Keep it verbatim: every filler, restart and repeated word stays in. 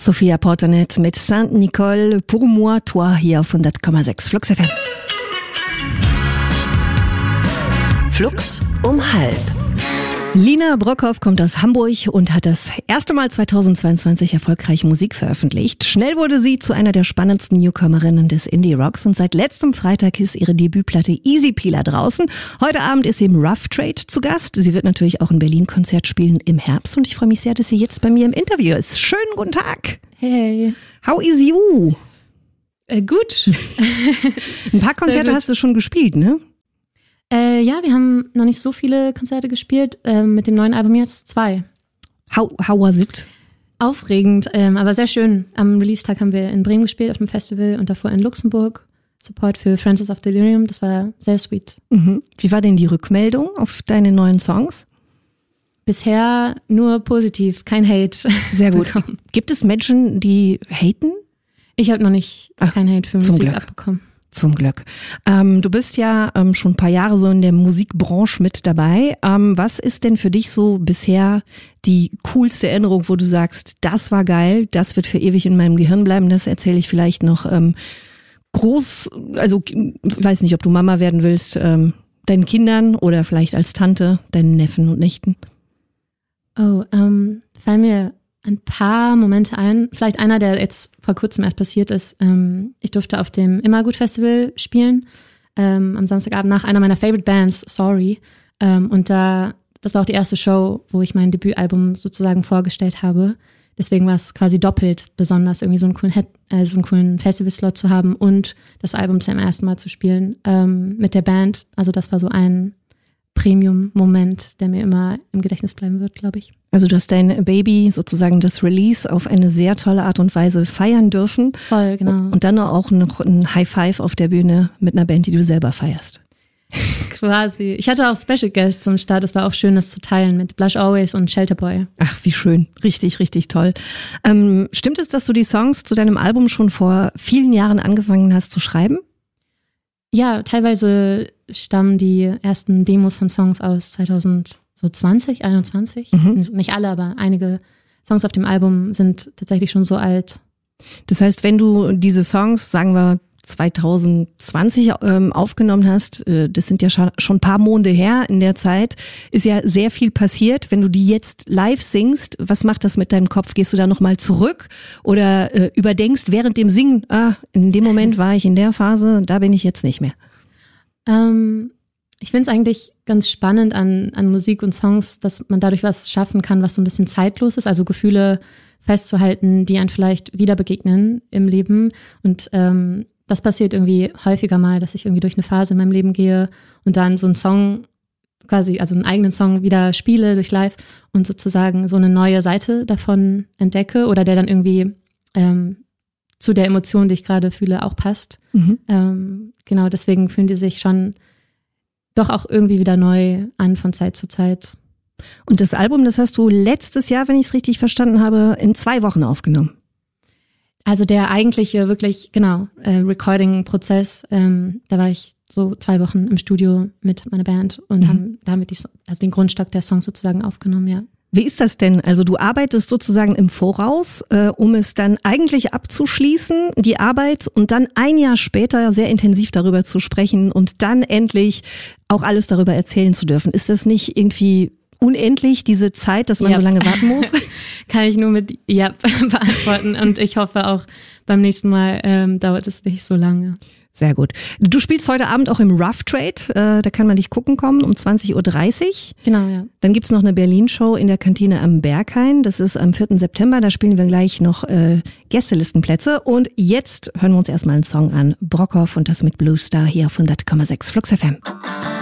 Sophia Portanet mit Saint-Nicole, Pour moi, toi, hier auf hundert Komma sechs Flux F M. Flux um halb. Lina Brockhoff kommt aus Hamburg und hat das erste Mal zweitausendzweiundzwanzig erfolgreich Musik veröffentlicht. Schnell wurde sie zu einer der spannendsten Newcomerinnen des Indie-Rocks und seit letztem Freitag ist ihre Debütplatte Easy Peeler draußen. Heute Abend ist sie im Rough Trade zu Gast. Sie wird natürlich auch ein Berlin-Konzert spielen im Herbst und ich freue mich sehr, dass sie jetzt bei mir im Interview ist. Schönen guten Tag. Hey. How is you? Äh, gut. Ein paar Konzerte hast du schon gespielt, ne? Äh, ja, wir haben noch nicht so viele Konzerte gespielt. Äh, mit dem neuen Album jetzt zwei. How, how was it? Aufregend, ähm, aber sehr schön. Am Release-Tag haben wir in Bremen gespielt auf dem Festival und davor in Luxemburg. Support für Francis of Delirium, das war sehr sweet. Mhm. Wie war denn die Rückmeldung auf deine neuen Songs? Bisher nur positiv, kein Hate. Sehr gut. Gibt es Menschen, die haten? Ich habe noch nicht Ach, kein Hate für Musik Glück. abbekommen. Zum Glück. Ähm, du bist ja ähm, schon ein paar Jahre so in der Musikbranche mit dabei. Ähm, was ist denn für dich so bisher die coolste Erinnerung, wo du sagst, das war geil, das wird für ewig in meinem Gehirn bleiben, das erzähle ich vielleicht noch ähm, groß, also ich weiß nicht, ob du Mama werden willst, ähm, deinen Kindern oder vielleicht als Tante, deinen Neffen und Nichten? Oh, ähm, fallen mir ein paar Momente ein. Vielleicht einer, der jetzt vor kurzem erst passiert ist. Ähm, ich durfte auf dem Immergut Festival spielen, ähm, am Samstagabend nach einer meiner Favorite Bands, Sorry. Ähm, und da, das war auch die erste Show, wo ich mein Debütalbum sozusagen vorgestellt habe. Deswegen war es quasi doppelt besonders, irgendwie so einen coolen, Head, äh, so einen coolen Festivalslot zu haben und das Album zum ersten Mal zu spielen ähm, mit der Band. Also das war so ein Premium-Moment, der mir immer im Gedächtnis bleiben wird, glaube ich. Also du hast dein Baby, sozusagen das Release, auf eine sehr tolle Art und Weise feiern dürfen. Voll, genau. Und dann auch noch ein High Five auf der Bühne mit einer Band, die du selber feierst. Quasi. Ich hatte auch Special Guests am Start, es war auch schön, das zu teilen mit Blush Always und Shelterboy. Ach, wie schön. Richtig, richtig toll. Ähm, stimmt es, dass du die Songs zu deinem Album schon vor vielen Jahren angefangen hast zu schreiben? Ja, teilweise stammen die ersten Demos von Songs aus zweitausendzwanzig, einundzwanzig. Mhm. Nicht alle, aber einige Songs auf dem Album sind tatsächlich schon so alt. Das heißt, wenn du diese Songs, sagen wir, zweitausendzwanzig ähm, aufgenommen hast, äh, das sind ja schon ein paar Monate her in der Zeit, ist ja sehr viel passiert. Wenn du die jetzt live singst, was macht das mit deinem Kopf? Gehst du da nochmal zurück oder äh, überdenkst während dem Singen, ah, in dem Moment war ich in der Phase, da bin ich jetzt nicht mehr? Ähm, ich finde es eigentlich ganz spannend an, an Musik und Songs, dass man dadurch was schaffen kann, was so ein bisschen zeitlos ist, also Gefühle festzuhalten, die einem vielleicht wieder begegnen im Leben und ähm, das passiert irgendwie häufiger mal, dass ich irgendwie durch eine Phase in meinem Leben gehe und dann so einen Song quasi, also einen eigenen Song wieder spiele durch live und sozusagen so eine neue Seite davon entdecke oder der dann irgendwie ähm, zu der Emotion, die ich gerade fühle, auch passt. Mhm. Ähm, genau, deswegen fühlen die sich schon doch auch irgendwie wieder neu an von Zeit zu Zeit. Und das Album, das hast du letztes Jahr, wenn ich es richtig verstanden habe, in zwei Wochen aufgenommen. Also der eigentliche, wirklich, genau, äh, Recording-Prozess, ähm, da war ich so zwei Wochen im Studio mit meiner Band und mhm. haben damit die, also den Grundstock der Songs sozusagen aufgenommen, ja. Wie ist das denn? Also du arbeitest sozusagen im Voraus, äh, um es dann eigentlich abzuschließen, die Arbeit, und dann ein Jahr später sehr intensiv darüber zu sprechen und dann endlich auch alles darüber erzählen zu dürfen. Ist das nicht irgendwie unendlich, diese Zeit, dass man yep. so lange warten muss? Kann ich nur mit ja beantworten und ich hoffe auch beim nächsten Mal ähm, dauert es nicht so lange. Sehr gut. Du spielst heute Abend auch im Rough Trade, äh, da kann man dich gucken kommen um zwanzig Uhr dreißig. Genau, ja. Dann gibt's noch eine Berlin-Show in der Kantine am Berghain, das ist am vierten September, da spielen wir gleich noch äh, Gästelistenplätze und jetzt hören wir uns erstmal einen Song an, Brockhoff und das mit Blue Star hier auf hundert Komma sechs Flux F M.